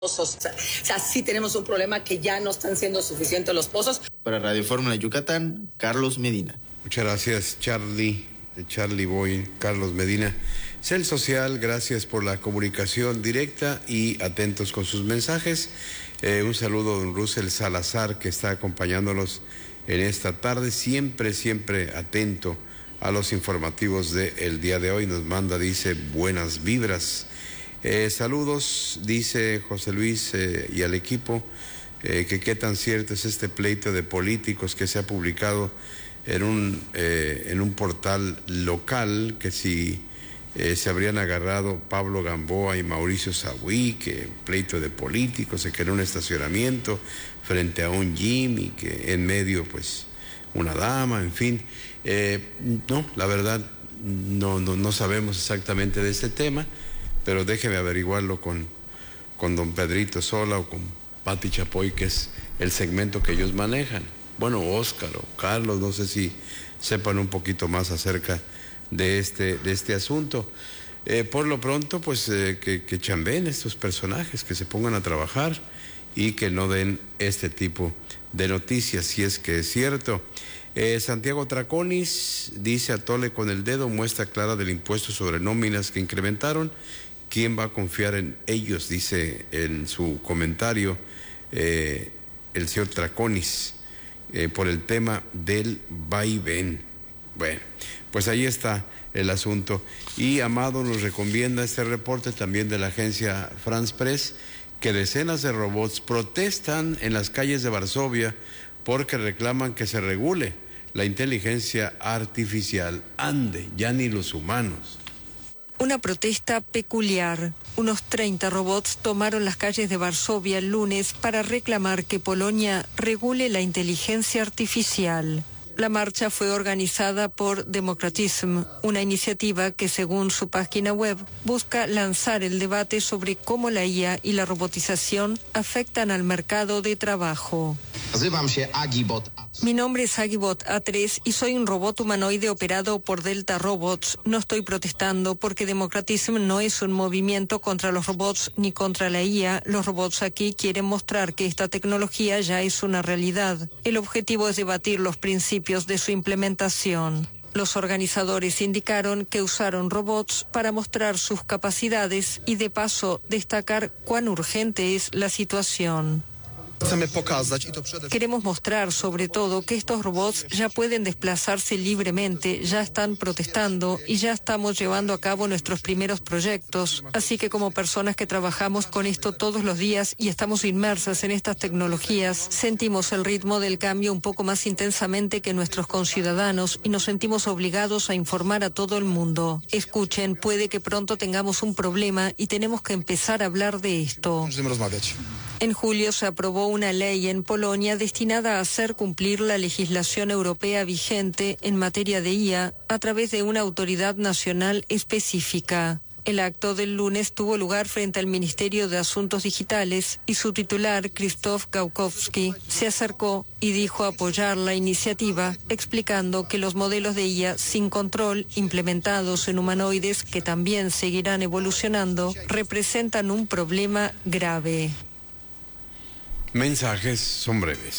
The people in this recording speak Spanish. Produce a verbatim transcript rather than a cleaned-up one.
pozos. O sea, sí tenemos un problema que ya no están siendo suficientes los pozos. Para Radio Fórmula Yucatán, Carlos Medina. Muchas gracias, Charlie, de Charlie Boy, Carlos Medina. Cel Social, gracias por la comunicación directa y atentos con sus mensajes. Eh, un saludo a don Russell Salazar, que está acompañándonos en esta tarde, siempre, siempre atento a los informativos del día de hoy. Nos manda, dice, buenas vibras. Eh, saludos, dice José Luis, eh, y al equipo, eh, que qué tan cierto es este pleito de políticos que se ha publicado en un, eh, en un portal local, que si eh, se habrían agarrado Pablo Gamboa y Mauricio Sabuí, que pleito de políticos, se quedó un estacionamiento frente a un gym y que en medio pues una dama, en fin. Eh, no, la verdad no, no, no sabemos exactamente de este tema, pero déjeme averiguarlo con, con don Pedrito Sola o con Pati Chapoy, que es el segmento que ellos manejan. Bueno, Óscar o Carlos, no sé si sepan un poquito más acerca de este, de este asunto. Eh, por lo pronto, pues eh, que, que chambeen estos personajes, que se pongan a trabajar y que no den este tipo de noticias, si es que es cierto. Eh, Santiago Traconis dice: atole con el dedo, muestra clara del impuesto sobre nóminas que incrementaron. ¿Quién va a confiar en ellos?, dice en su comentario eh, el señor Traconis, eh, por el tema del vaivén. Bueno, pues ahí está el asunto. Y Amado nos recomienda este reporte también de la agencia France Press, que decenas de robots protestan en las calles de Varsovia porque reclaman que se regule la inteligencia artificial. Ande, ya ni los humanos. Una protesta peculiar. Unos treinta robots tomaron las calles de Varsovia el lunes para reclamar que Polonia regule la inteligencia artificial. La marcha fue organizada por Democratism, una iniciativa que, según su página web, busca lanzar el debate sobre cómo la I A y la robotización afectan al mercado de trabajo. Mi nombre es Agibot A tres y soy un robot humanoide operado por Delta Robots. No estoy protestando porque Democratism no es un movimiento contra los robots ni contra la I A. Los robots aquí quieren mostrar que esta tecnología ya es una realidad. El objetivo es debatir los principios de su implementación. Los organizadores indicaron que usaron robots para mostrar sus capacidades y de paso destacar cuán urgente es la situación. Queremos mostrar sobre todo que estos robots ya pueden desplazarse libremente, ya están protestando y ya estamos llevando a cabo nuestros primeros proyectos. Así que como personas que trabajamos con esto todos los días y estamos inmersas en estas tecnologías, sentimos el ritmo del cambio un poco más intensamente que nuestros conciudadanos y nos sentimos obligados a informar a todo el mundo. Escuchen, puede que pronto tengamos un problema y tenemos que empezar a hablar de esto. En julio se aprobó una ley en Polonia destinada a hacer cumplir la legislación europea vigente en materia de I A a través de una autoridad nacional específica. El acto del lunes tuvo lugar frente al Ministerio de Asuntos Digitales y su titular, Krzysztof Gałkowski, se acercó y dijo apoyar la iniciativa, explicando que los modelos de I A sin control implementados en humanoides, que también seguirán evolucionando, representan un problema grave. Mensajes son breves.